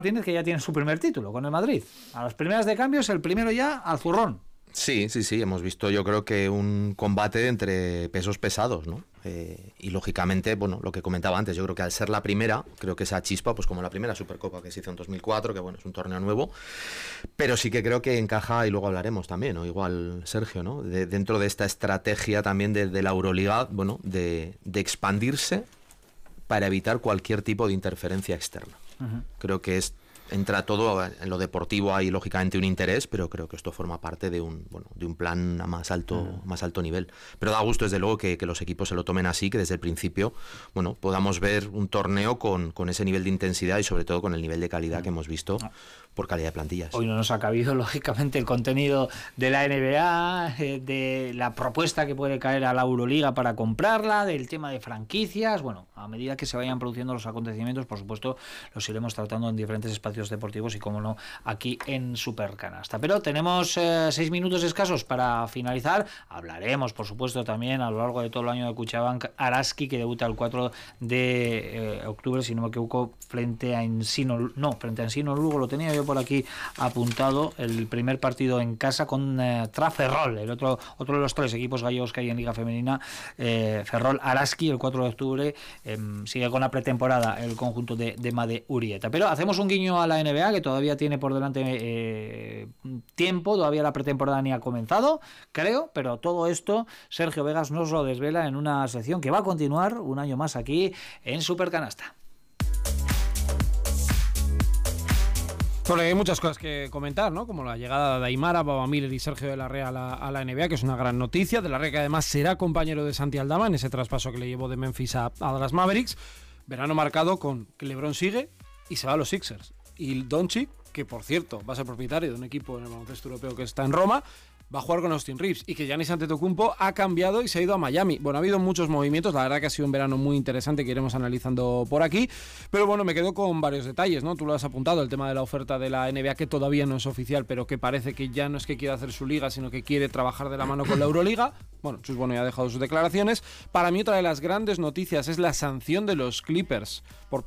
Martínez, que ya tiene su primer título con el Madrid. A las primeras de cambios, el primero ya al zurrón. Sí, hemos visto yo creo que un combate entre pesos pesados, ¿no? Y lógicamente, bueno, lo que comentaba antes, yo creo que al ser la primera, creo que esa chispa, pues como la primera Supercopa que se hizo en 2004, que bueno, es un torneo nuevo, pero sí que creo que encaja, y luego hablaremos también, ¿no? Igual Sergio, ¿no? Dentro de esta estrategia también de la Euroliga, bueno, de expandirse para evitar cualquier tipo de interferencia externa. Uh-huh. Creo que entra todo en lo deportivo, hay lógicamente un interés, pero creo que esto forma parte de un plan a más alto nivel. Pero da gusto desde luego que los equipos se lo tomen así, que desde el principio, bueno, podamos ver un torneo con ese nivel de intensidad y sobre todo con el nivel de calidad que hemos visto por calidad de plantillas. Hoy no nos ha cabido lógicamente el contenido de la NBA, de la propuesta que puede caer a la Euroliga para comprarla, del tema de franquicias. Bueno, a medida que se vayan produciendo los acontecimientos, por supuesto, los iremos tratando en diferentes espacios deportivos y, como no, aquí en Supercanasta. Pero tenemos 6 minutos escasos para finalizar. Hablaremos, por supuesto, también a lo largo de todo el año de Kutxabank, Araski, que debuta el 4 de octubre, si no me equivoco, frente a Ensino Lugo. Lo tenía yo por aquí apuntado, el primer partido en casa contra Ferrol, el otro de los 3 equipos gallegos que hay en Liga Femenina. Ferrol Araski, el 4 de octubre. Sigue con la pretemporada el conjunto de Made Urieta. Pero hacemos un guiño a la NBA, que todavía tiene por delante tiempo, todavía la pretemporada ni ha comenzado, creo, pero todo esto Sergio Vegas nos lo desvela en una sección que va a continuar un año más aquí en Supercanasta. Bueno, hay muchas cosas que comentar, ¿no? Como la llegada de Aimara, Baba Miller y Sergio de la Rea a la NBA, que es una gran noticia. De la Rea, que además será compañero de Santi Aldama en ese traspaso que le llevó de Memphis a Dallas Mavericks. Verano marcado con que LeBron sigue y se va a los Sixers. Y Doncic, que por cierto va a ser propietario de un equipo en el baloncesto europeo que está en Roma, va a jugar con Austin Reeves, y que Giannis Antetokounmpo ha cambiado y se ha ido a Miami. Bueno, ha habido muchos movimientos, la verdad que ha sido un verano muy interesante que iremos analizando por aquí, pero bueno, me quedo con varios detalles, ¿no? Tú lo has apuntado, el tema de la oferta de la NBA, que todavía no es oficial, pero que parece que ya no es que quiera hacer su liga, sino que quiere trabajar de la mano con la Euroliga. Bueno, Chus Bono ya ha dejado sus declaraciones. Para mí, otra de las grandes noticias es la sanción de los Clippers por